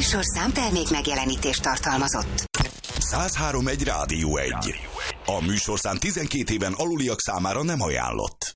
műsorszám termék megjelenítést tartalmazott. 103.1 Rádió 1. A műsorszám 12 éven aluliak számára nem ajánlott.